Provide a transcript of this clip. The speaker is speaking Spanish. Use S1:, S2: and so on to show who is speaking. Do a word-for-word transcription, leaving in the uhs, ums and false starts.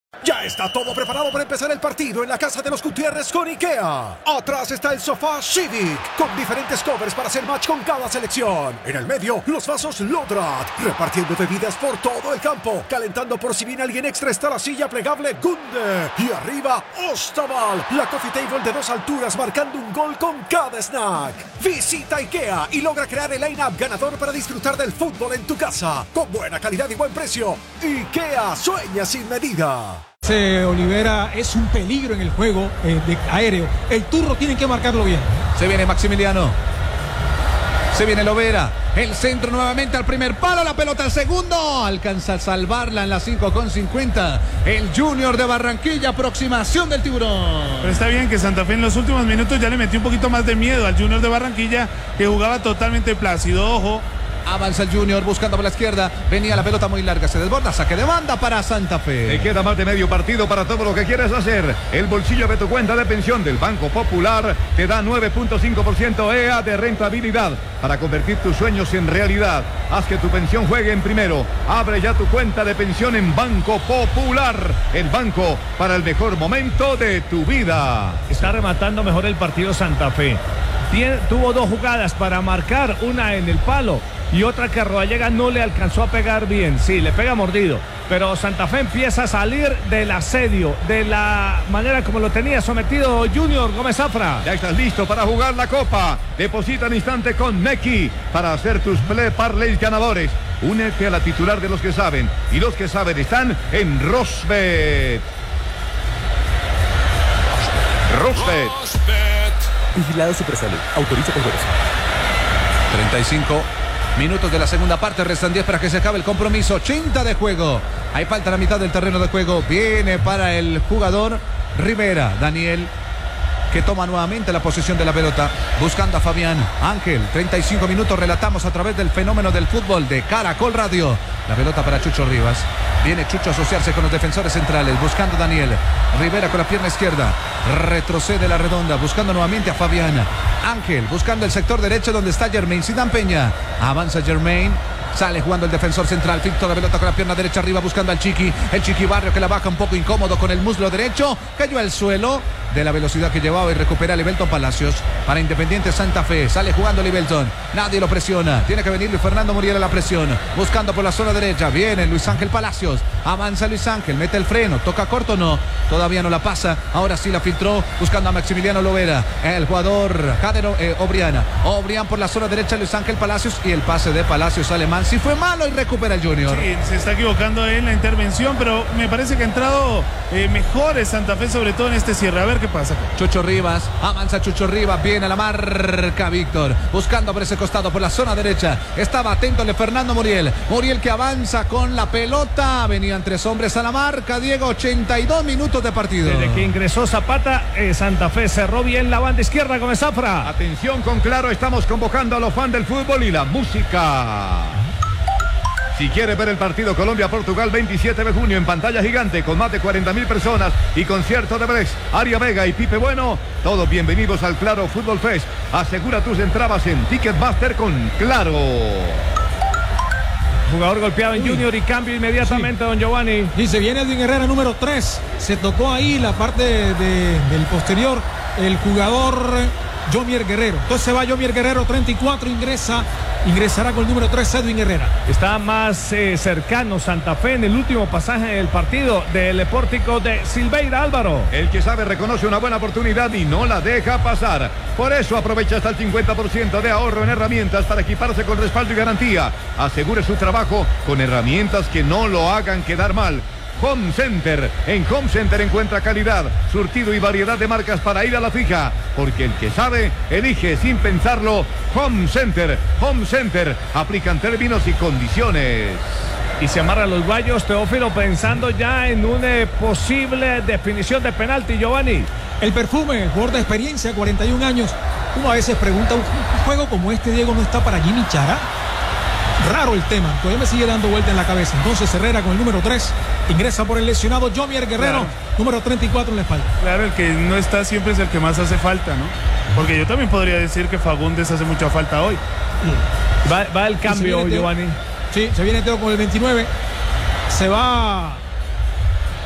S1: Ya está todo preparado para empezar el partido en la casa de los Gutiérrez con IKEA. Atrás está el sofá Civic, con diferentes covers para hacer match con cada selección. En el medio, los vasos Lodrat, repartiendo bebidas por todo el campo. Calentando por si viene alguien extra está la silla plegable Gunde. Y arriba, Ostaval, la coffee table de dos alturas marcando un gol con cada snack. Visita IKEA y logra crear el line-up ganador para disfrutar del fútbol en tu casa. Con buena calidad y buen precio. IKEA sueña sin medida.
S2: Olivera es un peligro en el juego eh, de aéreo. El turno tienen que marcarlo bien.
S3: Se viene Maximiliano. Se viene Lovera. El centro nuevamente al primer palo. La pelota al segundo. Alcanza a salvarla en la cinco con cincuenta. El Junior de Barranquilla. Aproximación del Tiburón.
S4: Pero está bien que Santa Fe en los últimos minutos ya le metió un poquito más de miedo al Junior de Barranquilla, que jugaba totalmente plácido. Ojo.
S3: Avanza el Junior buscando por la izquierda. Venía la pelota muy larga. Se desborda. Saque de banda para Santa Fe.
S5: Te queda más de medio partido para todo lo que quieres hacer. El bolsillo de tu cuenta de pensión del Banco Popular te da nueve punto cinco por ciento E A de rentabilidad para convertir tus sueños en realidad. Haz que tu pensión juegue en primero. Abre ya tu cuenta de pensión en Banco Popular. El banco para el mejor momento de tu vida.
S6: Está rematando mejor el partido Santa Fe. Tien, tuvo dos jugadas para marcar, una en el palo y otra que Rodallega no le alcanzó a pegar bien. Sí, le pega mordido, pero Santa Fe empieza a salir del asedio, de la manera como lo tenía sometido Junior Gómez Zafra.
S5: Ya estás listo para jugar la Copa. Deposita al instante con Neki para hacer tus play parlays ganadores. Únete a la titular de los que saben, y los que saben están en Rosbet. Rosbet.
S7: Vigilado Supersalud. Autoriza con juegos.
S3: treinta y cinco minutos de la segunda parte. Restan diez para que se acabe el compromiso. ochenta de juego. Ahí falta la mitad del terreno de juego. Viene para el jugador Rivera. Daniel, que toma nuevamente la posesión de la pelota. Buscando a Fabián Ángel. treinta y cinco minutos. Relatamos a través del fenómeno del fútbol de Caracol Radio. La pelota para Chucho Rivas. Viene Chucho a asociarse con los defensores centrales. Buscando a Daniel. Rivera con la pierna izquierda. Retrocede la redonda. Buscando nuevamente a Fabián Ángel. Buscando el sector derecho donde está Germain Zidane Peña. Avanza Germain. Sale jugando el defensor central. Filtro la pelota con la pierna derecha arriba buscando al Chiqui. El Chiqui Barrio que la baja un poco incómodo con el muslo derecho. Cayó al suelo de la velocidad que llevaba y recupera Libelton Palacios para Independiente Santa Fe. Sale jugando Libelton. Nadie lo presiona. Tiene que venir Luis Fernando Muriel a la presión. Buscando por la zona derecha. Viene Luis Ángel Palacios. Avanza Luis Ángel. Mete el freno. Toca corto. No. Todavía no la pasa. Ahora sí la filtró. Buscando a Maximiliano Lovera. El jugador Jadero eh, Obriana. Obrián por la zona derecha. Luis Ángel Palacios. Y el pase de Palacios alemán. Si fue malo y recupera el Junior.
S4: Sí, se está equivocando en la intervención, pero me parece que ha entrado eh, mejor el Santa Fe, sobre todo en este cierre. A ver qué pasa.
S3: Chucho Rivas, avanza Chucho Rivas, viene a la marca Víctor, buscando por ese costado, por la zona derecha. Estaba atento el Fernando Muriel. Muriel que avanza con la pelota. Venían tres hombres a la marca. Diego, ochenta y dos minutos de partido.
S6: Desde que ingresó Zapata, eh, Santa Fe cerró bien la banda izquierda con Zafra.
S5: Atención con Claro, estamos convocando a los fans del fútbol y la música. Si quiere ver el partido Colombia-Portugal veintisiete de junio en pantalla gigante con más de cuarenta mil personas y concierto de Brex, Aria Vega y Pipe Bueno, todos bienvenidos al Claro Fútbol Fest. Asegura tus entradas en Ticketmaster con Claro.
S6: Jugador golpeado en Uy. Junior y cambio inmediatamente, sí. Don Giovanni.
S2: Y se viene Edwin Herrera número tres. Se tocó ahí la parte de, de, del posterior. El jugador Yomier Guerrero. Entonces se va Yomier Guerrero, treinta y cuatro, ingresa. Ingresará con el número tres, Edwin Herrera.
S6: Está más eh, cercano Santa Fe en el último pasaje del partido del pórtico de Silveira, Álvaro.
S5: El que sabe reconoce una buena oportunidad y no la deja pasar. Por eso aprovecha hasta el cincuenta por ciento de ahorro en herramientas para equiparse con respaldo y garantía. Asegure su trabajo con herramientas que no lo hagan quedar mal. Home Center. En Home Center encuentra calidad, surtido y variedad de marcas para ir a la fija. Porque el que sabe, elige sin pensarlo. Home Center. Home Center. Aplican términos y condiciones.
S6: Y se amarran los guayos, Teófilo, pensando ya en una posible definición de penalti, Giovanni.
S2: El Perfume, jugador de experiencia, cuarenta y un años. Uno a veces pregunta, ¿un juego como este, Diego, no está para Jimmy Chará? Raro el tema, todavía me sigue dando vuelta en la cabeza. Entonces Herrera con el número tres, ingresa por el lesionado Yomier Guerrero, claro. Número treinta y cuatro en la espalda.
S4: Claro, el que no está siempre es el que más hace falta, ¿no? Porque yo también podría decir que Fagundes hace mucha falta hoy.
S6: Va, va el cambio, Giovanni.
S2: Sí, se viene Teo con el veintinueve. Se va